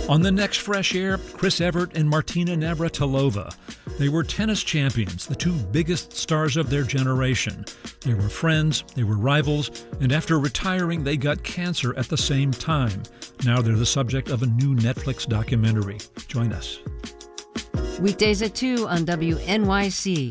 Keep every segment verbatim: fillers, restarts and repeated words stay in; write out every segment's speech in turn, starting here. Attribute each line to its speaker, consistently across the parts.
Speaker 1: On the next Fresh Air, Chris Evert and Martina Navratilova. They were tennis champions, the two biggest stars of their generation. They were friends, they were rivals, and after retiring, they got cancer at the same time. Now they're the subject of a new Netflix documentary. Join us.
Speaker 2: Weekdays at two on W N Y C.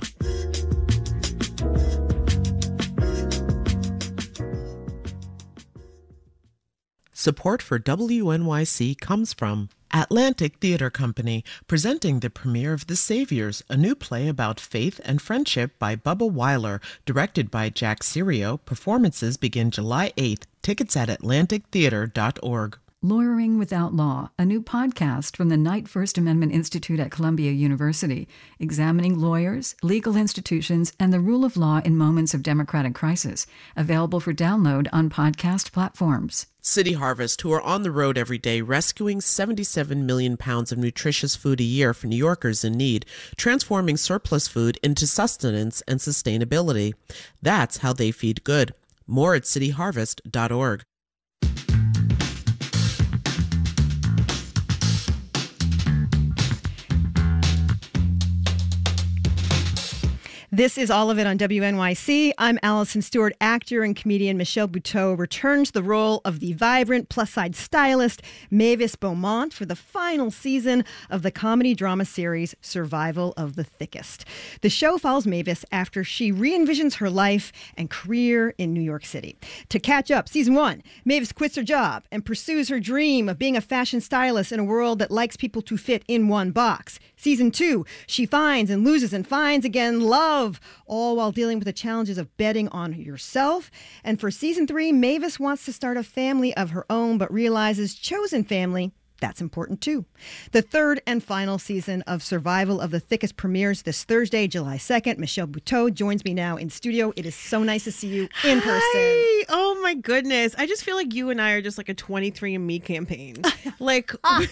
Speaker 3: Support for W N Y C comes from Atlantic Theater Company, presenting the premiere of The Saviors, a new play about faith and friendship by Bubba Weiler, directed by Jack Serio. Performances begin July eighth. Tickets at atlantic theater dot org.
Speaker 4: Lawyering Without Law, a new podcast from the Knight First Amendment Institute at Columbia University, examining lawyers, legal institutions, and the rule of law in moments of democratic crisis. Available for download on podcast platforms.
Speaker 3: City Harvest, who are on the road every day rescuing seventy-seven million pounds of nutritious food a year for New Yorkers in need, transforming surplus food into sustenance and sustainability. That's how they feed good. More at city harvest dot org.
Speaker 5: This is All of It on W N Y C. I'm Allison Stewart. Actor and comedian Michelle Buteau returns the role of the vibrant plus-size stylist Mavis Beaumont for the final season of the comedy drama series Survival of the Thickest. The show follows Mavis after she re-envisions her life and career in New York City. To catch up, season one, Mavis quits her job and pursues her dream of being a fashion stylist in a world that likes people to fit in one box. Season two, she finds and loses and finds again love, all while dealing with the challenges of betting on yourself. And for season three, Mavis wants to start a family of her own, but realizes chosen family, that's important too. The third and final season of Survival of the Thickest premieres this Thursday, July second. Michelle Buteau joins me now in studio. It is so nice to see you in person.
Speaker 6: Hi. Oh my goodness. I just feel like you and I are just like a twenty-three and me campaign. Like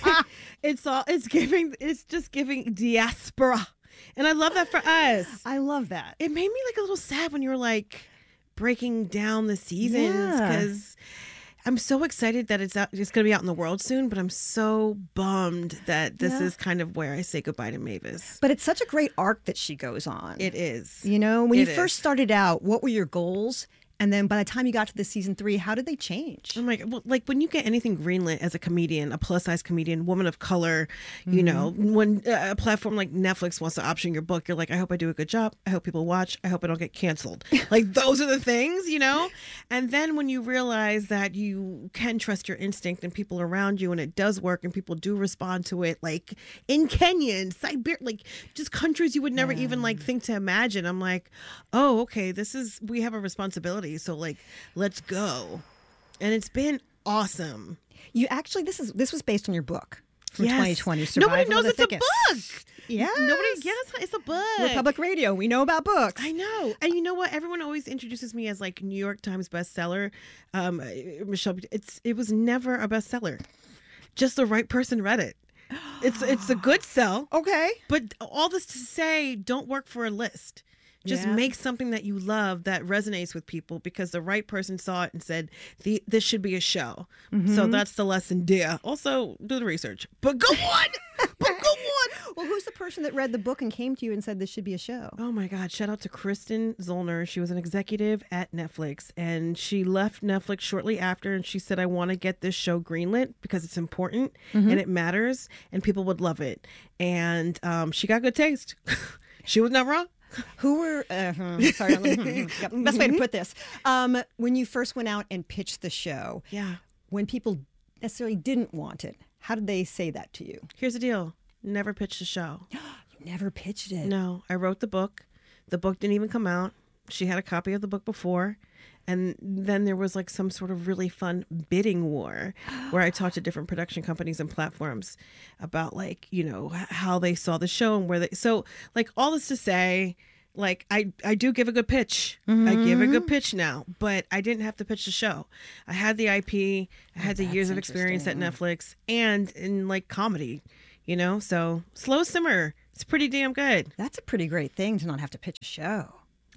Speaker 6: it's all, it's giving, it's just giving diaspora. And I love that for us.
Speaker 5: I love that.
Speaker 6: It made me like a little sad when you were like breaking down the seasons, because yeah. I'm so excited that it's out, it's going to be out in the world soon, but I'm so bummed that this yeah. is kind of where I say goodbye to Mavis.
Speaker 5: But it's such a great arc that she goes on.
Speaker 6: It is.
Speaker 5: You know, when
Speaker 6: it
Speaker 5: you
Speaker 6: is.
Speaker 5: first started out, what were your goals? And then by the time you got to the season three, how did they change?
Speaker 6: I'm like, well, like when you get anything greenlit as a comedian, a plus size comedian, woman of color, you mm-hmm. know, when uh, a platform like Netflix wants to option your book, you're like, I hope I do a good job. I hope people watch. I hope I don't get canceled. Like those are the things, you know? And then when you realize that you can trust your instinct and people around you and it does work and people do respond to it, like in Kenya and Siberia, like just countries you would never yeah. even like think to imagine. I'm like, oh, okay, this is, we have a responsibility. So like, let's go. And it's been awesome.
Speaker 5: You actually, this is this was based on your book from
Speaker 6: yes.
Speaker 5: twenty twenty. Survival
Speaker 6: Nobody knows
Speaker 5: of the
Speaker 6: it's
Speaker 5: Thickest.
Speaker 6: a book.
Speaker 5: Yeah.
Speaker 6: Nobody, yes, it's a book.
Speaker 5: We're public radio. We know about books.
Speaker 6: I know. And you know what? Everyone always introduces me as like New York Times bestseller. Um, Michelle, it's it was never a bestseller. Just the right person read it. It's it's a good sell.
Speaker 5: Okay.
Speaker 6: But all this to say, don't work for a list. Just yeah. make something that you love that resonates with people because the right person saw it and said, the, this should be a show. Mm-hmm. So that's the lesson there. Also, do the research. But go on! But go on!
Speaker 5: Well, who's the person that read the book and came to you and said this should be a show?
Speaker 6: Oh, my God. Shout out to Kristen Zollner. She was an executive at Netflix, and she left Netflix shortly after, and she said, I want to get this show greenlit because it's important mm-hmm. and it matters, and people would love it. And um, she got good taste. She was not wrong.
Speaker 5: Who were, uh, sorry, yep, best way to put this. Um, when you first went out and pitched the show,
Speaker 6: yeah.
Speaker 5: when people necessarily didn't want it, how did they say that to you?
Speaker 6: Here's the deal. Never pitched the show.
Speaker 5: You never pitched it?
Speaker 6: No. I wrote the book. The book didn't even come out. She had a copy of the book before. And then there was like some sort of really fun bidding war where I talked to different production companies and platforms about like, you know, how they saw the show and where they, so like all this to say, like I, I do give a good pitch. Mm-hmm. I give a good pitch now, but I didn't have to pitch the show. I had the I P, I had oh, the years of experience at Netflix and in like comedy, you know, so slow simmer. It's pretty damn good.
Speaker 5: That's a pretty great thing to not have to pitch a show.
Speaker 6: Yeah.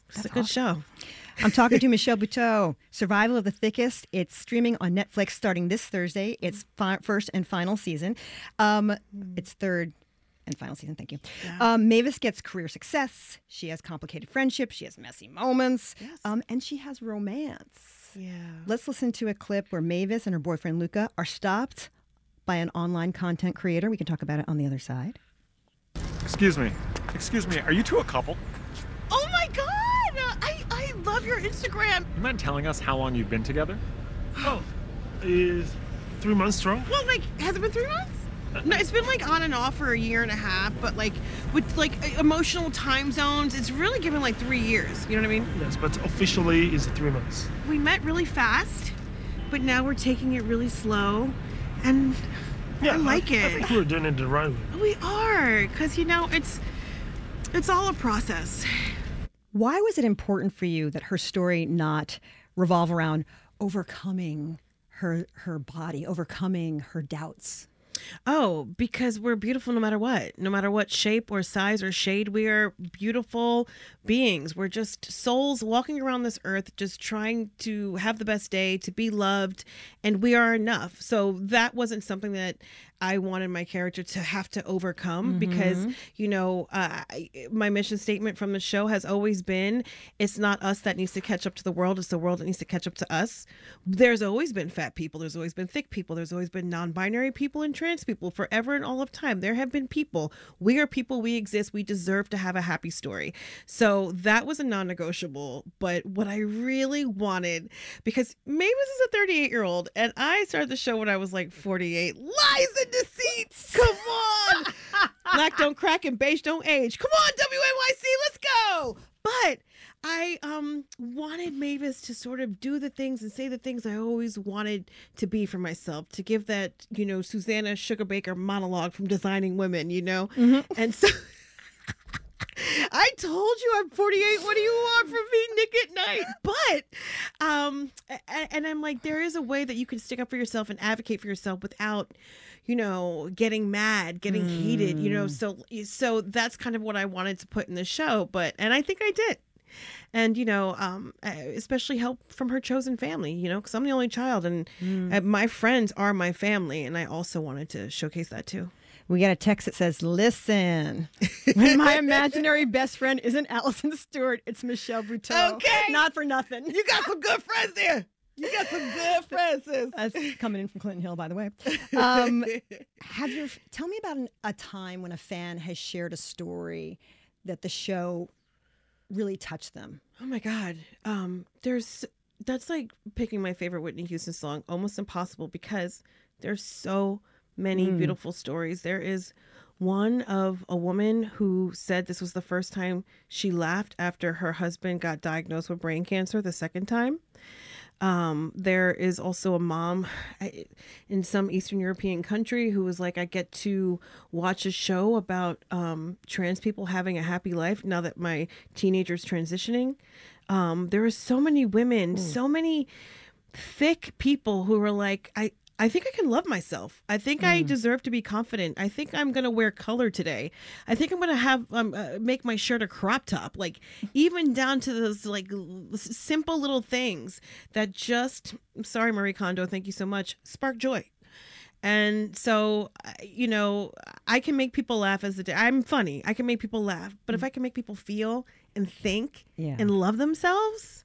Speaker 6: It's a good show.
Speaker 5: I'm talking to Michelle Buteau, Survival of the Thickest. It's streaming on Netflix starting this Thursday. It's fi- first and final season. Um, it's third and final season. Thank you.
Speaker 6: Yeah.
Speaker 5: Um, Mavis gets career success. She has complicated friendships. She has messy moments.
Speaker 6: Yes.
Speaker 5: Um, and she has romance.
Speaker 6: Yeah.
Speaker 5: Let's listen to a clip where Mavis and her boyfriend Luca are stopped by an online content creator. We can talk about it on the other side.
Speaker 7: Excuse me. Excuse me. Are you two a couple?
Speaker 6: Oh my God! I, I love your Instagram.
Speaker 7: You mind telling us how long you've been together?
Speaker 8: Oh, is three months strong?
Speaker 6: Well, like, has it been three months? No, it's been like on and off for a year and a half, but like with like emotional time zones, it's really given like three years. You know what I mean?
Speaker 8: Yes, but officially is three months.
Speaker 6: We met really fast, but now we're taking it really slow, and
Speaker 8: Yeah,
Speaker 6: I like
Speaker 8: I,
Speaker 6: it.
Speaker 8: I think we're doing it the right way.
Speaker 6: We are, because you know it's it's all a process.
Speaker 5: Why was it important for you that her story not revolve around overcoming her her body, overcoming her doubts?
Speaker 6: Oh, because we're beautiful no matter what. No matter what shape or size or shade, we are beautiful beings. We're just souls walking around this earth, just trying to have the best day, to be loved, and we are enough. So that wasn't something that I wanted my character to have to overcome mm-hmm. because, you know, uh, my mission statement from the show has always been, it's not us that needs to catch up to the world, it's the world that needs to catch up to us. There's always been fat people, there's always been thick people, there's always been non-binary people and trans people forever and all of time. There have been people. We are people, we exist, we deserve to have a happy story. So that was a non-negotiable, but what I really wanted, because Mavis is a thirty-eight-year-old and I started the show when I was like forty-eight. Lies and deceits. Come on. Black don't crack and beige don't age. Come on, W N Y C, let's go. But I um wanted Mavis to sort of do the things and say the things I always wanted to be for myself, to give that, you know, Susanna Sugarbaker monologue from Designing Women, you know? Mm-hmm. And so I told you I'm forty-eight. What do you want from me, Nick at Night? But, um, and, and I'm like, there is a way that you can stick up for yourself and advocate for yourself without, you know, getting mad, getting mm. heated, you know? So, so that's kind of what I wanted to put in the show. But, and I think I did. And, you know, um, especially help from her chosen family, you know, because I'm the only child and mm. my friends are my family. And I also wanted to showcase that too.
Speaker 5: We got a text that says, listen, when my imaginary best friend isn't Allison Stewart, it's Michelle Buteau.
Speaker 6: Okay.
Speaker 5: Not for nothing.
Speaker 6: You got some good friends there. You got some good friends, sis.
Speaker 5: That's coming in from Clinton Hill, by the way. Um, have your, tell me about an, a time when a fan has shared a story that the show really touched them.
Speaker 6: Oh, my God. Um, there's that's like picking my favorite Whitney Houston song, Almost Impossible, because there's so many mm. beautiful stories. There is one of a woman who said this was the first time she laughed after her husband got diagnosed with brain cancer the second time. Um, there is also a mom in some Eastern European country who was like, I get to watch a show about um, trans people having a happy life now that my teenager's transitioning. Um, there are so many women, mm. so many thick people who are like, I, I think I can love myself. I think mm. I deserve to be confident. I think I'm going to wear color today. I think I'm going to have um, uh, make my shirt a crop top. Like even down to those like l- simple little things that just, I'm sorry, Marie Kondo, thank you so much, spark joy. And so, you know, I can make people laugh as the day. I'm funny. I can make people laugh. But if I can make people feel and think yeah. and love themselves,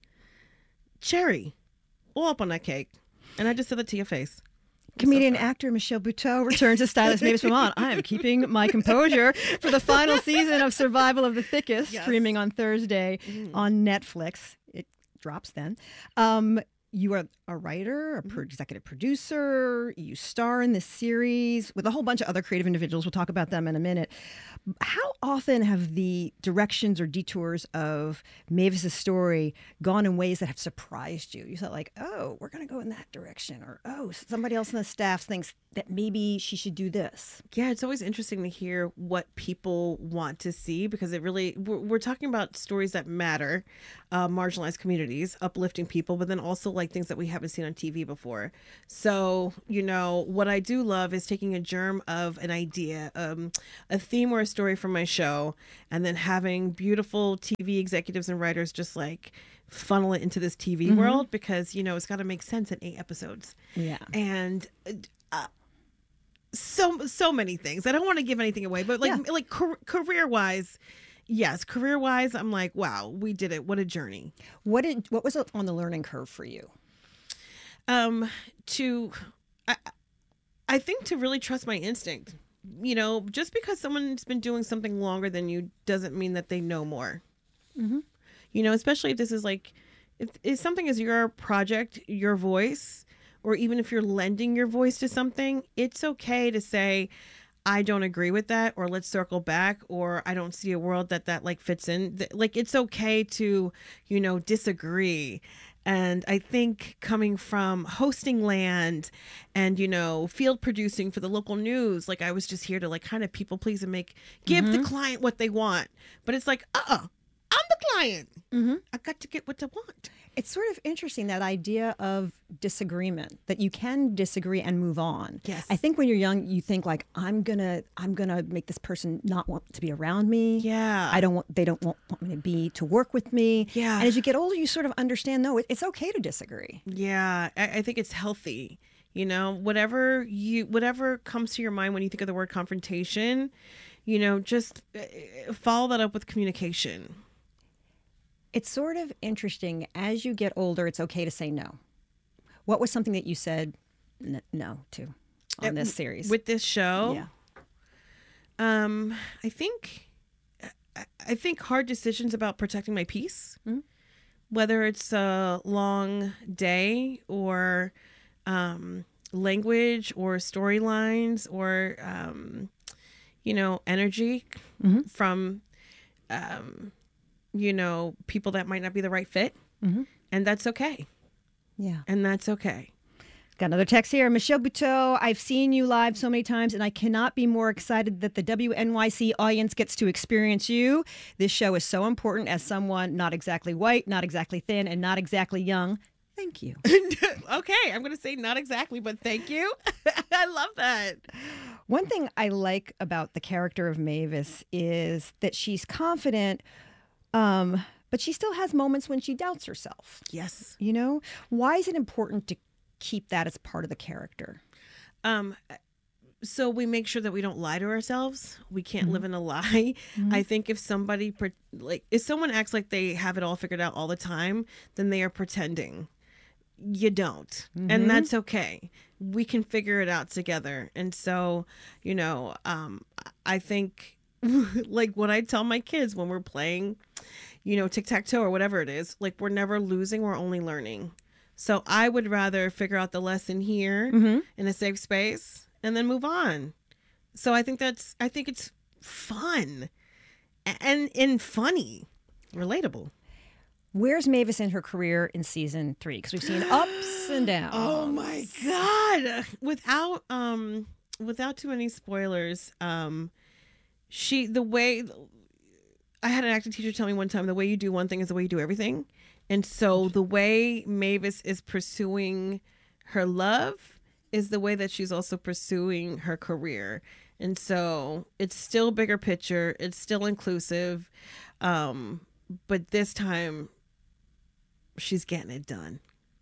Speaker 6: cherry, all up on that cake. And I just said that to your face.
Speaker 5: Comedian so actor Michelle Buteau returns as stylist Mavis Beaumont. I am keeping my composure for the final season of Survival of the Thickest, yes. streaming on Thursday mm. on Netflix. It drops then. Um, you are a writer, a pro- executive producer. You star in this series with a whole bunch of other creative individuals. We'll talk about them in a minute. How often have the directions or detours of Mavis's story gone in ways that have surprised you? You thought like, oh, we're going to go in that direction. Or, oh, somebody else in the staff thinks that maybe she should do this?
Speaker 6: Yeah, it's always interesting to hear what people want to see, because it really, we're, we're talking about stories that matter, uh, marginalized communities, uplifting people, but then also like things that we haven't seen on T V before. So, you know, what I do love is taking a germ of an idea, um, a theme or a story from my show, and then having beautiful T V executives and writers just like funnel it into this T V mm-hmm. world, because, you know, it's got to make sense in eight episodes.
Speaker 5: Yeah.
Speaker 6: And uh, so so many things. I don't want to give anything away, but like yeah. like car- career wise, yes, career wise, I'm like, wow, we did it. What a journey.
Speaker 5: What did what was on the learning curve for you?
Speaker 6: Um, to I, I think to really trust my instinct. You know, just because someone's been doing something longer than you doesn't mean that they know more. Mm-hmm. You know, especially if this is like, if, if something is your project, your voice, or even if you're lending your voice to something, it's okay to say, I don't agree with that, or let's circle back, or I don't see a world that that like fits in. Like, it's okay to, you know, disagree. And I think coming from hosting land and, you know, field producing for the local news, like I was just here to like kind of people please and make, give mm-hmm. the client what they want. But it's like, uh-uh, I'm the client. Mm-hmm. I got to get what I want.
Speaker 5: It's sort of interesting, that idea of disagreement, that you can disagree and move on.
Speaker 6: Yes.
Speaker 5: I think when you're young, you think like, I'm gonna, I'm gonna make this person not want to be around me.
Speaker 6: Yeah.
Speaker 5: I don't want, they don't want, want me to be, to work with me.
Speaker 6: Yeah.
Speaker 5: And as you get older, you sort of understand, no, it, it's okay to disagree.
Speaker 6: Yeah. I, I think it's healthy. You know, whatever you, whatever comes to your mind when you think of the word confrontation, you know, just follow that up with communication.
Speaker 5: It's sort of interesting. As you get older, it's okay to say no. What was something that you said n- no to on this series?
Speaker 6: With this show?
Speaker 5: Yeah.
Speaker 6: Um, I think, I think hard decisions about protecting my peace, mm-hmm. whether it's a long day or um, language or storylines or, um, you know, energy mm-hmm. from... Um, you know, people that might not be the right fit. Mm-hmm. And that's okay.
Speaker 5: Yeah.
Speaker 6: And that's okay.
Speaker 5: Got another text here. Michelle Buteau, I've seen you live so many times, and I cannot be more excited that the W N Y C audience gets to experience you. This show is so important as someone not exactly white, not exactly thin, and not exactly young. Thank you.
Speaker 6: Okay, I'm going to say not exactly, but thank you. I love that.
Speaker 5: One thing I like about the character of Mavis is that she's confident, Um, but she still has moments when she doubts herself.
Speaker 6: Yes.
Speaker 5: You know, why is it important to keep that as part of the character?
Speaker 6: Um, so we make sure that we don't lie to ourselves. We can't mm-hmm. live in a lie. Mm-hmm. I think if somebody, like, if someone acts like they have it all figured out all the time, then they are pretending. You don't. Mm-hmm. And that's okay. We can figure it out together. And so, you know, um, I think... like what I tell my kids when we're playing, you know, tic-tac-toe or whatever it is, like we're never losing, we're only learning. So I would rather figure out the lesson here mm-hmm. in a safe space and then move on. So I think that's, I think it's fun and, and funny, relatable.
Speaker 5: Where's Mavis in her career in season three? Because we've seen ups and downs.
Speaker 6: Oh my God. Without, um, without too many spoilers, um, She, the way, I had an acting teacher tell me one time, the way you do one thing is the way you do everything. And so the way Mavis is pursuing her love is the way that she's also pursuing her career. And so it's still bigger picture. It's still inclusive. Um, but this time she's getting it done.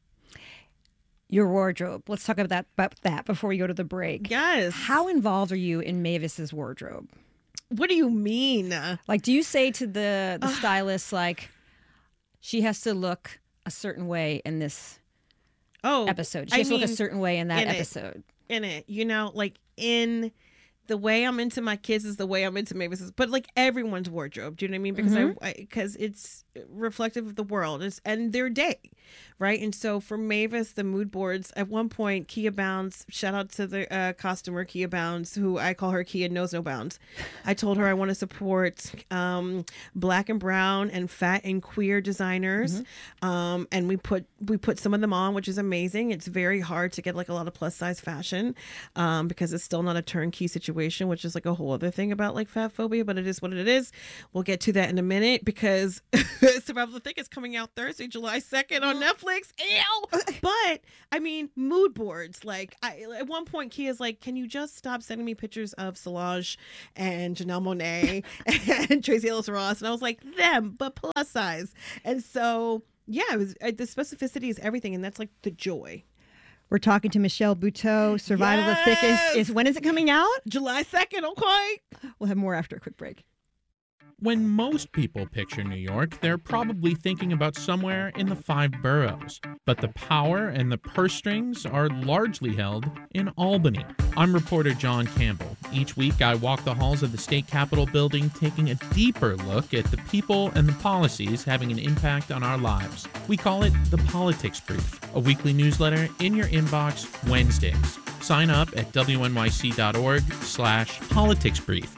Speaker 5: Your wardrobe. Let's talk about that, about that before we go to the break.
Speaker 6: Yes.
Speaker 5: How involved are you in Mavis's wardrobe?
Speaker 6: What do you mean?
Speaker 5: Like, do you say to the, the uh, stylist, like, she has to look a certain way in this oh, episode? She has I to mean, look a certain way in that
Speaker 6: in
Speaker 5: episode.
Speaker 6: It, in it. You know, like, in the way I'm into my kids is the way I'm into Mavis's, but like everyone's wardrobe. Do you know what I mean? Because mm-hmm. I because it's reflective of the world it's, and their day, right? And so for Mavis, the mood boards at one point, Kia Bounds, shout out to the uh, costumer Kia Bounds, who I call her Kia Knows No Bounds. I told her I want to support um, Black and brown and fat and queer designers, mm-hmm. um, and we put we put some of them on, which is amazing. It's very hard to get like a lot of plus size fashion um, because it's still not a turnkey situation, which is like a whole other thing about like fat phobia, but it is what it is. We'll get to that in a minute because Survival of the Thick is coming out Thursday, July second on Netflix. Ew! But I mean, mood boards. Like I, at one point, Kia's like, "Can you just stop sending me pictures of Solange and Janelle Monáe and Tracy Ellis Ross?" And I was like, "Them, but plus size." And so yeah, it was uh, the specificity is everything, and that's like the joy.
Speaker 5: We're talking to Michelle Buteau. Survival yes! of the Thickest is, when is it coming out?
Speaker 6: July second, okay.
Speaker 5: We'll have more after a quick break.
Speaker 9: When most people picture New York, they're probably thinking about somewhere in the five boroughs. But the power and the purse strings are largely held in Albany. I'm reporter John Campbell. Each week, I walk the halls of the state capitol building, taking a deeper look at the people and the policies having an impact on our lives. We call it The Politics Brief, a weekly newsletter in your inbox Wednesdays. Sign up at W N Y C dot org slash politics brief.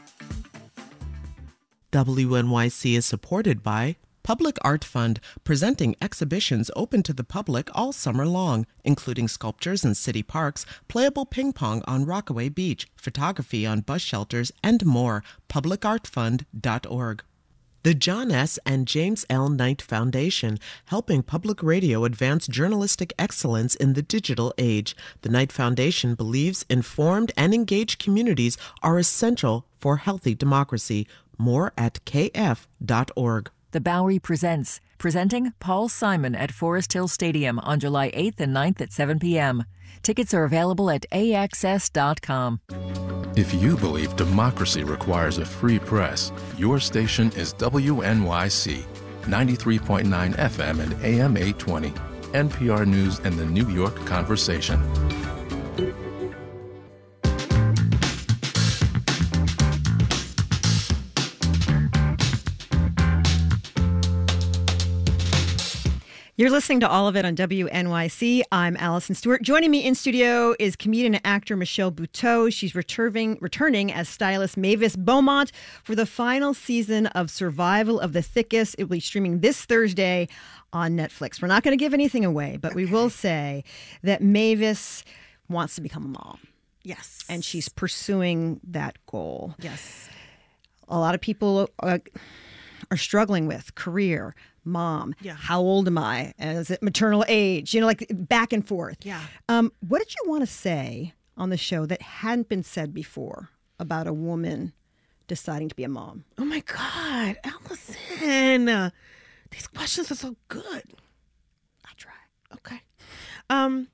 Speaker 3: W N Y C is supported by Public Art Fund, presenting exhibitions open to the public all summer long, including sculptures in city parks, playable ping pong on Rockaway Beach, photography on bus shelters, and more. public art fund dot org. The John S. and James L. Knight Foundation, helping public radio advance journalistic excellence in the digital age. The Knight Foundation believes informed and engaged communities are essential for healthy democracy. More at k f dot org.
Speaker 10: The Bowery presents, presenting Paul Simon at Forest Hill Stadium on July eighth and ninth at seven p.m. Tickets are available at a x s dot com.
Speaker 11: If you believe democracy requires a free press, your station is W N Y C, ninety-three point nine F M and A M eight twenty, N P R News and the New York Conversation.
Speaker 5: You're listening to All of It on W N Y C. I'm Allison Stewart. Joining me in studio is comedian and actor Michelle Buteau. She's returning, returning as stylist Mavis Beaumont for the final season of Survival of the Thickest. It will be streaming this Thursday on Netflix. We're not going to give anything away, but okay. we will say that Mavis wants to become a mom.
Speaker 6: Yes.
Speaker 5: And she's pursuing that goal.
Speaker 6: Yes.
Speaker 5: A lot of people are, are struggling with career, mom,
Speaker 6: yeah.
Speaker 5: how old am I? Is it maternal age? You know, like back and forth.
Speaker 6: Yeah.
Speaker 5: Um, what did you want to say on the show that hadn't been said before about a woman deciding to be a mom?
Speaker 6: Oh my God, Allison, uh, these questions are so good.
Speaker 5: I try.
Speaker 6: Okay. Um,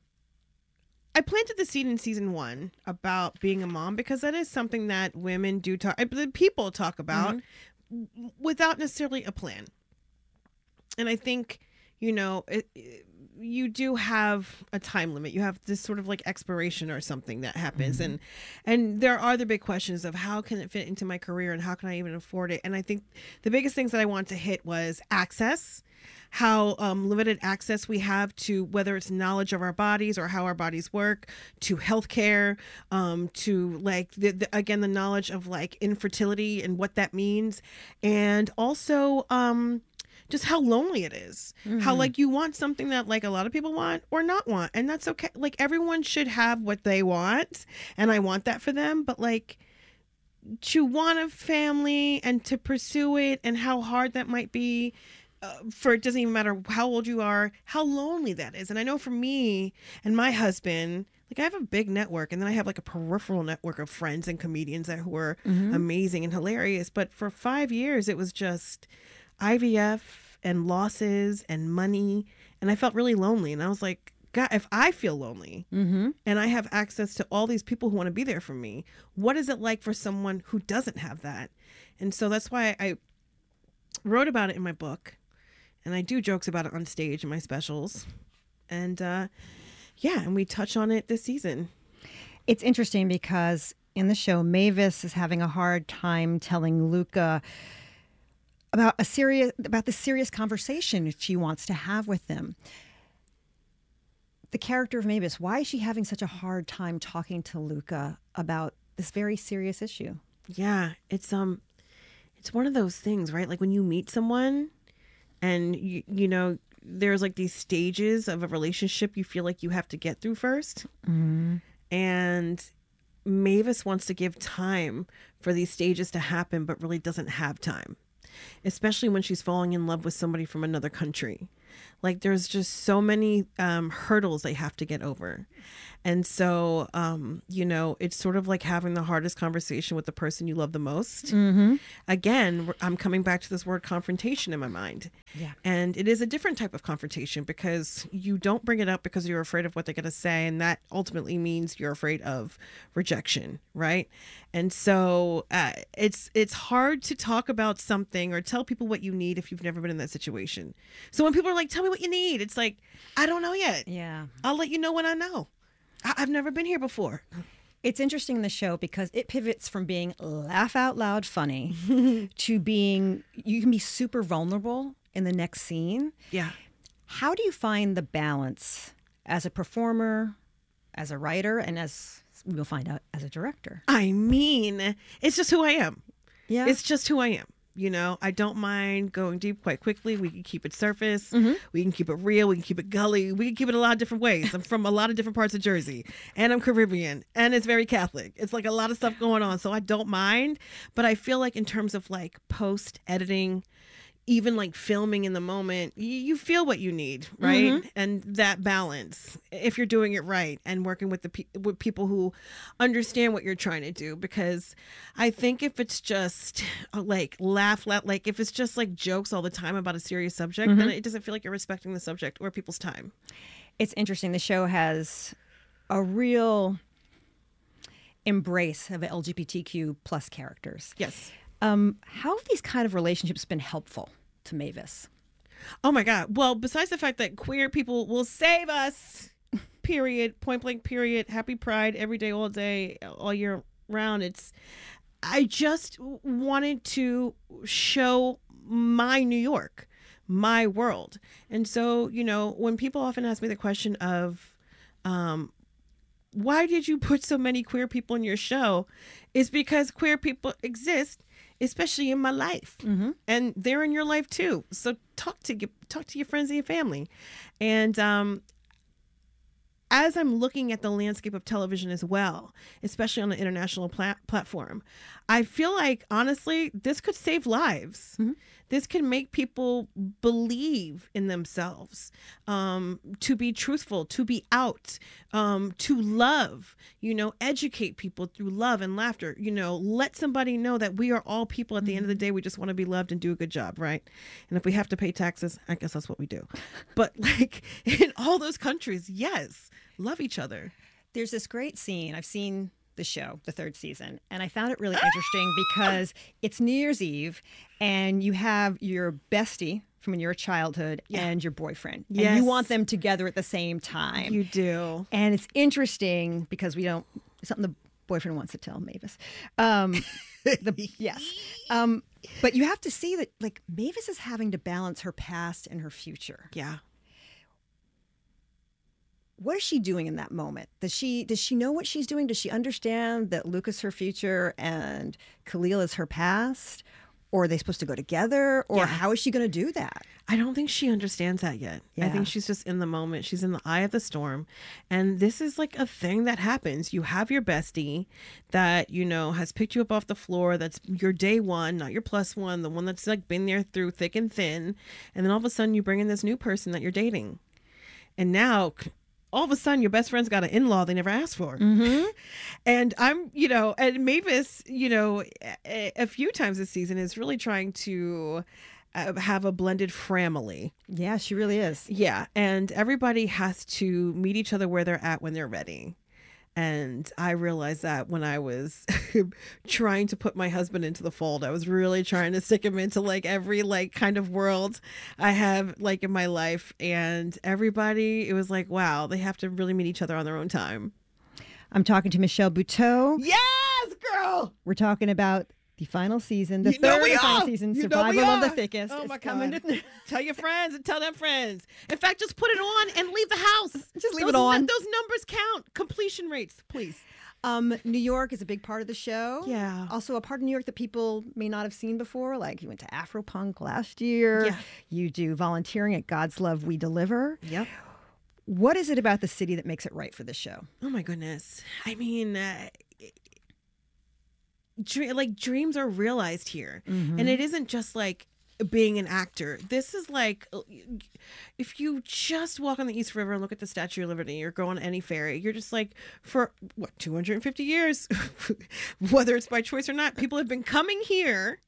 Speaker 6: I planted the seed in season one about being a mom because that is something that women do talk, people talk about mm-hmm. without necessarily a plan. And I think, you know, it, it, you do have a time limit. You have this sort of like expiration or something that happens. Mm-hmm. And and there are the big questions of how can it fit into my career and how can I even afford it? And I think the biggest things that I want to hit was access, how um, limited access we have to whether it's knowledge of our bodies or how our bodies work, to healthcare, um, to like, the, the, again, the knowledge of like infertility and what that means. And also, um, just how lonely it is, mm-hmm. how like you want something that like a lot of people want or not want. And that's okay. Like everyone should have what they want. And I want that for them. But like to want a family and to pursue it and how hard that might be uh, for, it doesn't even matter how old you are, how lonely that is. And I know for me and my husband, like I have a big network and then I have like a peripheral network of friends and comedians that who are mm-hmm. amazing and hilarious. But for five years, it was just I V F and losses and money. And I felt really lonely. And I was like, God, if I feel lonely mm-hmm. and I have access to all these people who want to be there for me, what is it like for someone who doesn't have that? And so that's why I wrote about it in my book. And I do jokes about it on stage in my specials. And uh, yeah, and we touch on it this season.
Speaker 5: It's interesting because in the show, Mavis is having a hard time telling Luca about a serious about the serious conversation she wants to have with him. The character of Mavis, why is she having such a hard time talking to Luca about this very serious issue?
Speaker 6: Yeah, it's um it's one of those things, right? Like when you meet someone and you you know, there's like these stages of a relationship you feel like you have to get through first.
Speaker 5: Mm-hmm.
Speaker 6: And Mavis wants to give time for these stages to happen, but really doesn't have time, especially when she's falling in love with somebody from another country. Like there's just so many um, hurdles they have to get over. And so, um, you know, it's sort of like having the hardest conversation with the person you love the most.
Speaker 5: Mm-hmm.
Speaker 6: Again, I'm coming back to this word confrontation in my mind.
Speaker 5: Yeah.
Speaker 6: And it is a different type of confrontation because you don't bring it up because you're afraid of what they're going to say. And that ultimately means you're afraid of rejection, right? And so uh, it's it's hard to talk about something or tell people what you need if you've never been in that situation. So when people are like, tell me what you need, it's like, I don't know yet.
Speaker 5: Yeah.
Speaker 6: I'll let you know when I know. I- I've never been here before.
Speaker 5: It's interesting in the show because it pivots from being laugh out loud funny to being, you can be super vulnerable in the next scene.
Speaker 6: Yeah.
Speaker 5: How do you find the balance as a performer, as a writer, and as we'll find out as a director?
Speaker 6: I mean, it's just who I am.
Speaker 5: Yeah.
Speaker 6: It's just who I am. You know, I don't mind going deep quite quickly. We can keep it surface.
Speaker 5: Mm-hmm.
Speaker 6: We can keep it real. We can keep it gully. We can keep it a lot of different ways. I'm from a lot of different parts of Jersey, and I'm Caribbean, and it's very Catholic. It's like a lot of stuff going on, so I don't mind. But I feel like in terms of like post editing, even like filming in the moment, you, you feel what you need, right?
Speaker 5: Mm-hmm.
Speaker 6: And that balance, if you're doing it right and working with the pe- with people who understand what you're trying to do. Because I think if it's just uh, like laugh, laugh, like if it's just like jokes all the time about a serious subject,
Speaker 5: Mm-hmm.
Speaker 6: then it doesn't feel like you're respecting the subject or people's time.
Speaker 5: It's interesting. The show has a real embrace of L G B T Q plus characters.
Speaker 6: Yes.
Speaker 5: Um, how have these kind of relationships been helpful to Mavis?
Speaker 6: Oh my God. Well, besides the fact that queer people will save us, period, point blank, period, happy Pride every day, all day, all year round. It's, I just wanted to show my New York, my world. And so, you know, when people often ask me the question of, um, why did you put so many queer people in your show? It's because queer people exist, especially in my life,
Speaker 5: mm-hmm.
Speaker 6: and they're in your life too. So talk to you, talk to your friends and your family. And um, as I'm looking at the landscape of television as well, especially on an international plat- platform, I feel like honestly, this could save lives.
Speaker 5: Mm-hmm.
Speaker 6: This can make people believe in themselves, um, to be truthful, to be out, um, to love, you know, educate people through love and laughter, you know, let somebody know that we are all people at the end of the day. We just want to be loved and do a good job, right? And if we have to pay taxes, I guess that's what we do. But like in all those countries, yes, love each other.
Speaker 5: There's this great scene. I've seen the show, the third season, and I found it really interesting because it's New Year's Eve and you have your bestie from your childhood
Speaker 6: Yeah.
Speaker 5: and your boyfriend.
Speaker 6: Yes.
Speaker 5: And you want them together at the same time.
Speaker 6: You do.
Speaker 5: And it's interesting because we don't, it's something the boyfriend wants to tell Mavis. Um, the, yes. Um, but you have to see that like Mavis is having to balance her past and her future.
Speaker 6: Yeah.
Speaker 5: What is she doing in that moment? Does she does she know what she's doing? Does she understand that Luca's her future and Khalil is her past? Or are they supposed to go together? Or
Speaker 6: Yeah.
Speaker 5: how is she going to do that?
Speaker 6: I don't think she understands that yet. I
Speaker 5: Yeah.
Speaker 6: think she's just in the moment. She's in the eye of the storm. And this is like a thing that happens. You have your bestie that, you know, has picked you up off the floor. That's your day one, not your plus one, the one that's like been there through thick and thin. And then all of a sudden you bring in this new person that you're dating. And now all of a sudden your best friend's got an in-law they never asked for.
Speaker 5: Mm-hmm.
Speaker 6: And I'm, you know, and Mavis, you know, a, a few times this season is really trying to uh, have a blended family.
Speaker 5: Yeah, she really is.
Speaker 6: Yeah. And everybody has to meet each other where they're at when they're ready. And I realized that when I was trying to put my husband into the fold, I was really trying to stick him into like every like kind of world I have like in my life. And everybody, it was like, wow, they have to really meet each other on their own time.
Speaker 5: I'm talking to Michelle Buteau.
Speaker 6: Yes,
Speaker 5: will. We're talking about the final season, the
Speaker 6: You know
Speaker 5: third
Speaker 6: we
Speaker 5: and final
Speaker 6: are.
Speaker 5: season,
Speaker 6: You know we
Speaker 5: Survival of the
Speaker 6: are.
Speaker 5: Thickest.
Speaker 6: Oh
Speaker 5: It's
Speaker 6: my
Speaker 5: coming
Speaker 6: God.
Speaker 5: to-
Speaker 6: Tell your friends and tell their friends. In fact, just put it on and leave the house.
Speaker 5: Just leave
Speaker 6: those,
Speaker 5: it on.
Speaker 6: Those numbers count. Completion rates, please.
Speaker 5: Um, New York is a big part of the show.
Speaker 6: Yeah.
Speaker 5: Also a part of New York that people may not have seen before. Like you went to Afropunk last year.
Speaker 6: Yeah.
Speaker 5: You do volunteering at God's Love We Deliver.
Speaker 6: Yep.
Speaker 5: What is it about the city that makes it right for this show?
Speaker 6: Oh my goodness. I mean, uh, dre- like dreams are realized here.
Speaker 5: Mm-hmm.
Speaker 6: And it isn't just like being an actor. This is like, if you just walk on the East River and look at the Statue of Liberty or go on any ferry, you're just like, for what, two hundred fifty years, whether it's by choice or not, people have been coming here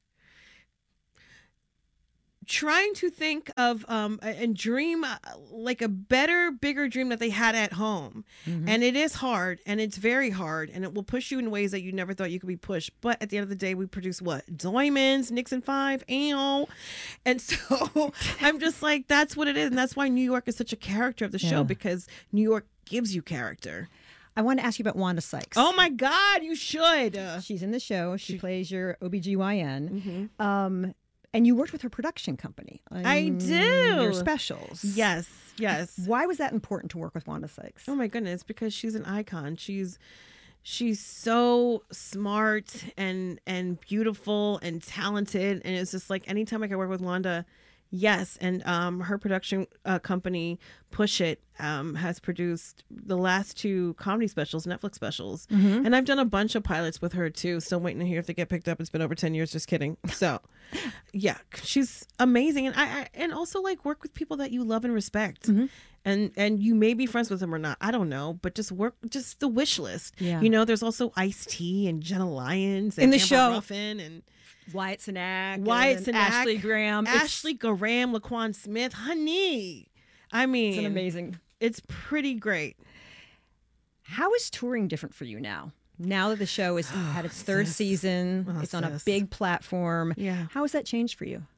Speaker 6: trying to think of um and dream uh, like a better, bigger dream that they had at home.
Speaker 5: Mm-hmm.
Speaker 6: And it is hard, and it's very hard, and it will push you in ways that you never thought you could be pushed. But at the end of the day, we produce what? Diamonds, Nixon five, ow. And so I'm just like, that's what it is. And that's why New York is such a character of the show,
Speaker 5: Yeah.
Speaker 6: because New York gives you character.
Speaker 5: I want to ask you about Wanda Sykes.
Speaker 6: Oh my God, you should. Uh,
Speaker 5: She's in the show. She, plays your O B G Y N.
Speaker 6: Mm-hmm.
Speaker 5: Um, and you worked with her production company. on
Speaker 6: I do.
Speaker 5: Your specials.
Speaker 6: Yes, yes.
Speaker 5: Why was that important to work with Wanda Sykes?
Speaker 6: Oh my goodness, because she's an icon. She's she's so smart and and beautiful and talented, and it's just like anytime I can work with Wanda, yes. And um, her production uh, company, Push It, um, has produced the last two comedy specials, Netflix specials,
Speaker 5: Mm-hmm.
Speaker 6: and I've done a bunch of pilots with her too. Still waiting to hear if they get picked up. It's been over ten years. Just kidding. So, yeah, she's amazing, and I, I and also like work with people that you love and respect.
Speaker 5: Mm-hmm.
Speaker 6: And and you may be friends with them or not. I don't know, but just work, just the wish list.
Speaker 5: Yeah.
Speaker 6: You know, there's also Ice-T and Jenna Lyons and
Speaker 5: In the
Speaker 6: Amber
Speaker 5: show.
Speaker 6: Ruffin and
Speaker 5: Wyatt Cenac.
Speaker 6: Wyatt
Speaker 5: and
Speaker 6: Cenac,
Speaker 5: Ashley Graham. It's-
Speaker 6: Ashley Graham, Laquan Smith, honey. I mean,
Speaker 5: It's an amazing.
Speaker 6: It's pretty great.
Speaker 5: How is touring different for you now? Now that the show has had its third
Speaker 6: sis.
Speaker 5: season,
Speaker 6: Oh,
Speaker 5: it's on a
Speaker 6: sis.
Speaker 5: big platform.
Speaker 6: Yeah.
Speaker 5: How has that changed for you?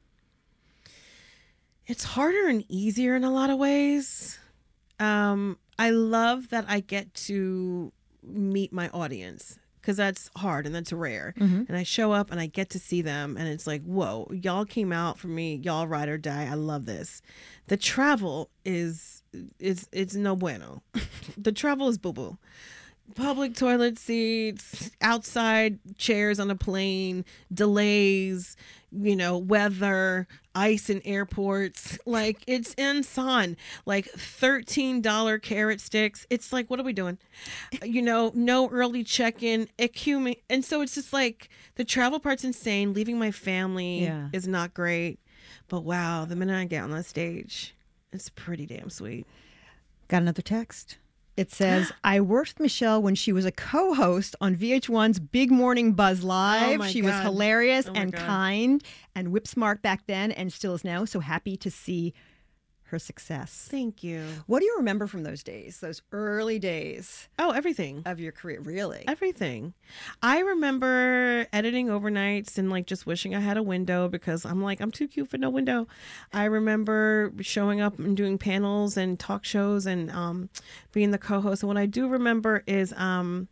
Speaker 6: It's harder and easier in a lot of ways. Um, I love that I get to meet my audience, because that's hard and that's rare.
Speaker 5: Mm-hmm.
Speaker 6: And I show up and I get to see them, and it's like, whoa, y'all came out for me, y'all ride or die. I love this. The travel is is it's no bueno. The travel is boo boo. Public toilet seats, outside chairs on a plane, delays, you know, weather, ice in airports. Like, it's insane. Like thirteen dollar carrot sticks. It's like, what are we doing? You know, no early check-in, ecumen. And so it's just like, the travel part's insane. Leaving my family
Speaker 5: Yeah.
Speaker 6: is not great. But wow, the minute I get on that stage, it's pretty damn sweet.
Speaker 5: Got another text. It says, I worked with Michelle when she was a co-host on V H one's Big Morning Buzz Live.
Speaker 6: Oh my
Speaker 5: she was
Speaker 6: God.
Speaker 5: hilarious
Speaker 6: Oh my
Speaker 5: and
Speaker 6: God.
Speaker 5: kind and whip smart back then and still is now. So happy to see her success.
Speaker 6: Thank you.
Speaker 5: What do you remember from those days, those early days
Speaker 6: Oh, everything.
Speaker 5: of your career? Really?
Speaker 6: Everything. I remember editing overnights and like just wishing I had a window, because I'm like, I'm too cute for no window. I remember showing up and doing panels and talk shows and um, being the co-host. And what I do remember is um,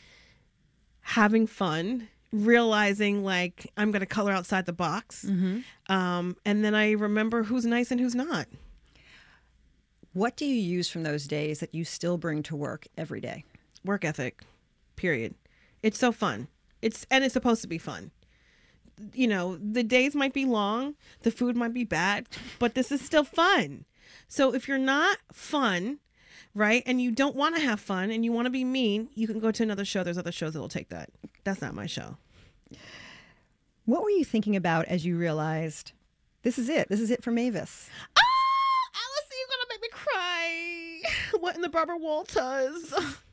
Speaker 6: having fun, realizing like I'm going to color outside the box.
Speaker 5: Mm-hmm.
Speaker 6: Um, and then I remember who's nice and who's not.
Speaker 5: What do you use from those days that you still bring to work every day?
Speaker 6: Work ethic, period. It's so fun. It's and it's supposed to be fun. You know, the days might be long, the food might be bad, but this is still fun. So if you're not fun, right, and you don't want to have fun and you want to be mean, you can go to another show. There's other shows that will take that. That's not my show.
Speaker 5: What were you thinking about as you realized this is it? This is it for Mavis.
Speaker 6: Allison, you're gonna make me cry. What in the Barbara Walters?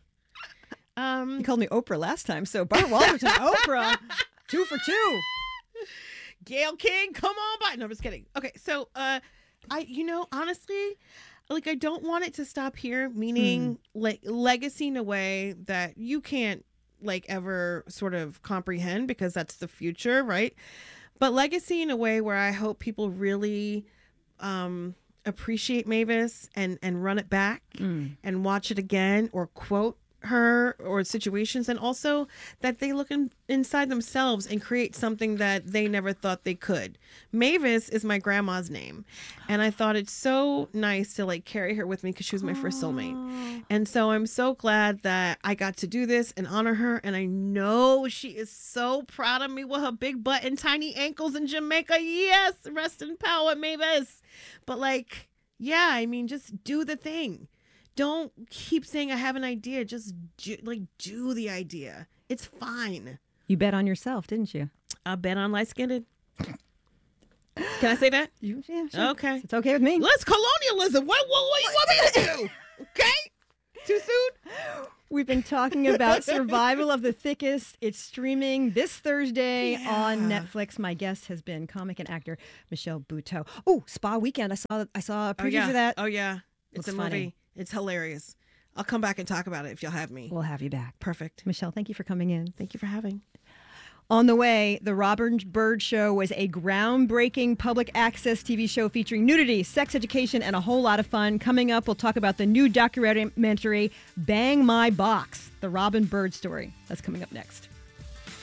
Speaker 6: um,
Speaker 5: You called me Oprah last time, so Barbara Walters and Oprah, two for two.
Speaker 6: Gail King, come on by. No, I'm just kidding. Okay, so uh, I, you know, honestly, like I don't want it to stop here. Meaning, like legacy in a way that you can't like ever sort of comprehend, because that's the future, right? But legacy in a way where I hope people really um, appreciate Mavis and and run it back
Speaker 5: Mm.
Speaker 6: and watch it again, or quote her or situations, and also that they look in, inside themselves and create something that they never thought they could. Mavis is my grandma's name, and I thought it's so nice to like carry her with me because she was my first soulmate. And so I'm so glad that I got to do this and honor her, and I know she is so proud of me with her big butt and tiny ankles in Jamaica. Yes, rest in power, Mavis. But like, yeah, I mean, just do the thing. Don't keep saying I have an idea. Just do, like do the idea. It's fine.
Speaker 5: You bet on yourself, didn't you?
Speaker 6: I bet on light skinned. Can I say that?
Speaker 5: You, yeah, sure.
Speaker 6: Okay.
Speaker 5: It's okay with me.
Speaker 6: Let's colonialism. What, what, what do you want me to do? Okay? Too soon?
Speaker 5: We've been talking about Survival of the Thickest. It's streaming this Thursday
Speaker 6: Yeah.
Speaker 5: on Netflix. My guest has been comic and actor Michelle Buteau. Oh, Spa Weekend. I saw I saw previews
Speaker 6: Oh, yeah.
Speaker 5: of that.
Speaker 6: Oh, yeah. It's
Speaker 5: Looks
Speaker 6: a movie.
Speaker 5: funny.
Speaker 6: It's hilarious. I'll come back and talk about it if you'll have me.
Speaker 5: We'll have you back.
Speaker 6: Perfect.
Speaker 5: Michelle, thank you for coming in.
Speaker 6: Thank you for having.
Speaker 5: On the way, The Robin Bird Show was a groundbreaking public access T V show featuring nudity, sex education, and a whole lot of fun. Coming up, we'll talk about the new documentary, Bang My Box, The Robin Bird Story. That's coming up next.